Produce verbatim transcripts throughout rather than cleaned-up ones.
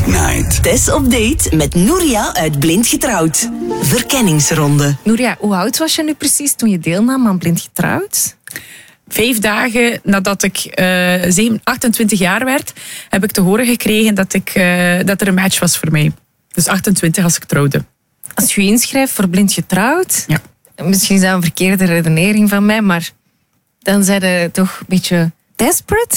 Date Night. Tess op date met Nouria uit Blind Getrouwd. Verkenningsronde. Nouria, hoe oud was je nu precies toen je deelnam aan Blind Getrouwd? Vijf dagen nadat ik uh, achtentwintig jaar werd, heb ik te horen gekregen dat, ik, uh, dat er een match was voor mij. Dus achtentwintig als ik trouwde. Als je je inschrijft voor Blind Getrouwd, ja. Misschien is dat een verkeerde redenering van mij, maar dan zijn je toch een beetje desperate.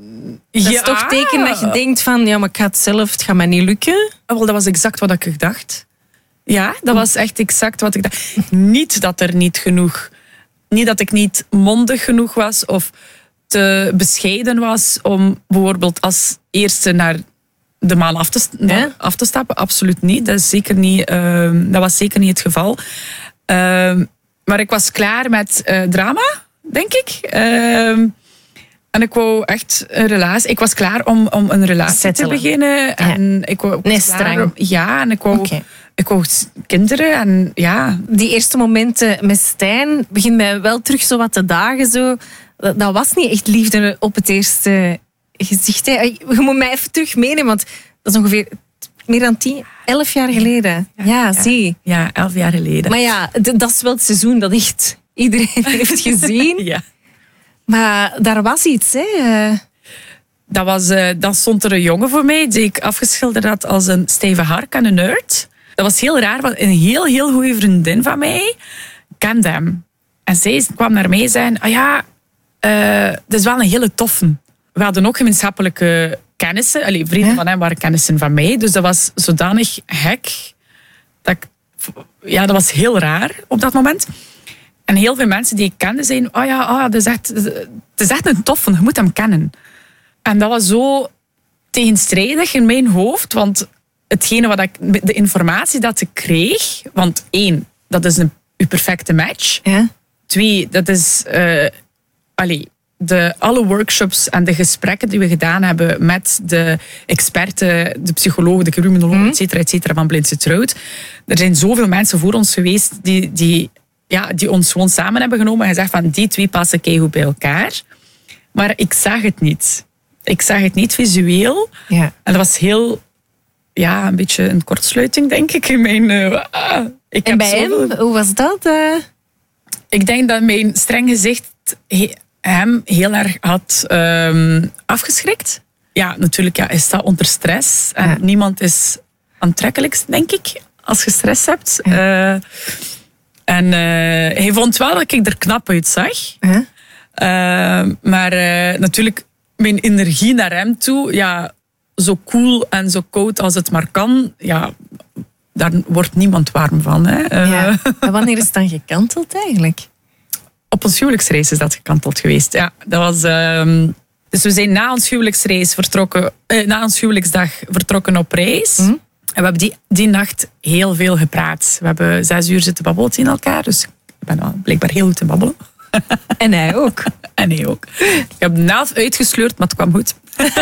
Dat ja. is toch teken dat je denkt van, ja, maar ik ga het zelf, het gaat mij niet lukken. Wel, dat was exact wat ik dacht. Ja, dat was echt exact wat ik dacht. Niet dat er niet genoeg... Niet dat ik niet mondig genoeg was of te bescheiden was om bijvoorbeeld als eerste naar de maan af te, ja? af te stappen. Absoluut niet. Dat, is zeker niet uh, dat was zeker niet het geval. Uh, maar ik was klaar met uh, drama, denk ik. Uh, en ik wou echt een relatie. Ik was klaar om, om een relatie Settelen. te beginnen. Ja. En ik wou, ik was nee, klaar om, ja, en ik wou... Okay. Ik wou kinderen en ja... Die eerste momenten met Stijn begint mij wel terug zo wat te dagen. Zo. Dat, dat was niet echt liefde op het eerste gezicht. Hè. Je moet mij even terug meenemen, want dat is ongeveer meer dan tien, elf jaar geleden. Ja, ja, ja zie. Ja, elf jaar geleden. Maar ja, d- dat is wel het seizoen dat echt iedereen heeft gezien. Ja. Maar daar was iets, hè... Dat, was, uh, dan stond er een jongen voor mij die ik afgeschilderd had als een stijve hark en een nerd. Dat was heel raar, want een heel, heel goede vriendin van mij kende hem. En zij kwam naar mij en zei, ah ja, uh, dat is wel een hele toffe. We hadden ook gemeenschappelijke kennissen. Allee, vrienden huh? van hem waren kennissen van mij. Dus dat was zodanig gek. Dat ik, ja, dat was heel raar op dat moment. En heel veel mensen die ik kende zeiden, oh ja, oh, dat is echt, het is echt een toffe, je moet hem kennen. En dat was zo tegenstrijdig in mijn hoofd, want hetgene wat ik, de informatie dat ik kreeg, want één, dat is een, uw perfecte match. Ja. Twee, dat is uh, allee, de, alle workshops en de gesprekken die we gedaan hebben met de experten, de psychologen, de criminologen, mm. et cetera, et cetera, van Blind Getrouwd. Er zijn zoveel mensen voor ons geweest die, die, ja, die ons gewoon samen hebben genomen en gezegd van die twee passen keigoed bij elkaar. Maar ik zag het niet. Ik zag het niet visueel. Ja. En dat was heel... Ja, een beetje een kortsluiting, denk ik. In mijn, uh, ah, ik en heb bij zoveel... hem, hoe was dat? Uh... Ik denk dat mijn streng gezicht he, hem heel erg had um, afgeschrikt. Ja, natuurlijk ja, is dat onder stress. En ja. Niemand is aantrekkelijkst, denk ik, als je stress hebt. Ja. Uh, en uh, hij vond wel dat ik er knap uit zag. Ja. Uh, maar uh, natuurlijk, mijn energie naar hem toe... Ja, zo cool en zo koud als het maar kan, ja, daar wordt niemand warm van. Hè. Ja. En wanneer is het dan gekanteld eigenlijk? Op ons huwelijksreis is dat gekanteld geweest. Ja, dat was, um, dus we zijn na ons huwelijksreis vertrokken, eh, na ons huwelijksdag vertrokken op reis. Mm. En we hebben die, die nacht heel veel gepraat. We hebben zes uur zitten babbelen in elkaar, dus ik ben wel blijkbaar heel goed in babbelen. En hij ook. En hij ook. Ik heb de naald uitgesleurd, maar het kwam goed.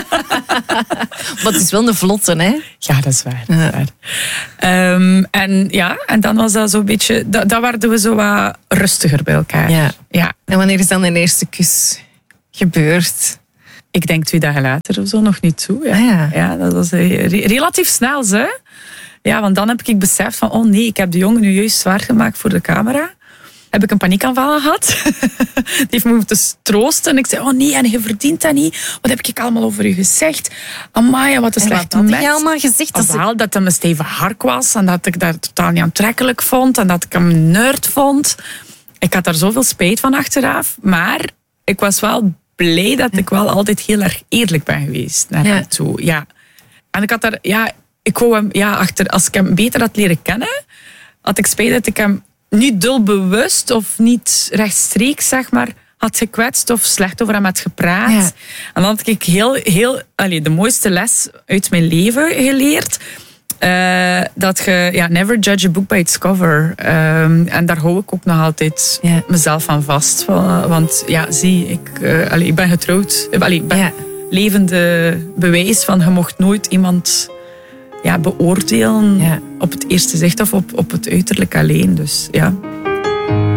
Wat is wel een vlotte, hè? Ja, dat is waar. Dat is waar. Um, en ja, en dan was dat zo'n beetje... Dan da werden we zo wat rustiger bij elkaar. Ja. Ja. En wanneer is dan de eerste kus gebeurd? Ik denk twee dagen later of zo, nog niet toe. Ja, ah, ja. ja dat was re relatief snel, hè? Ja, want dan heb ik beseft van... Oh nee, ik heb de jongen nu juist zwaar gemaakt voor de camera. Heb ik een paniekaanval gehad. Die heeft me moeten troosten. En ik zei, oh nee, en je verdient dat niet. Wat heb ik allemaal over u gezegd? Amai, wat een slechte mens. Wat had je allemaal gezegd? Dat, wel, dat hij een stevige hark was. En dat ik dat totaal niet aantrekkelijk vond. En dat ik hem een nerd vond. Ik had daar zoveel spijt van achteraf. Maar ik was wel blij dat ik wel altijd heel erg eerlijk ben geweest naar ja. hem toe. Ja. En ik had daar... Ja, ik wou hem... Ja, achter, als ik hem beter had leren kennen... had ik spijt dat ik hem... niet doelbewust of niet rechtstreeks, zeg maar, had gekwetst of slecht over hem had gepraat. Ja. En dan had ik heel, heel allez, de mooiste les uit mijn leven geleerd. Uh, dat je, ja, never judge a book by its cover. Um, en daar hou ik ook nog altijd ja. mezelf aan vast. Want ja, zie, ik, uh, allez, ik ben getrouwd. Allez, ik ben ja. levende bewijs van, je mocht nooit iemand... Ja, beoordelen ja. op het eerste zicht of op, op het uiterlijk alleen. Dus, ja.